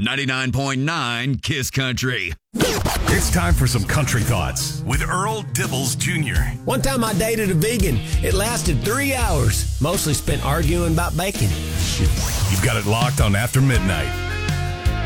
99.9 Kiss Country. It's time for some country thoughts with Earl Dibbles Jr. One time I dated a vegan. It lasted 3 hours. Mostly spent arguing about bacon. You've got it locked on After Midnight.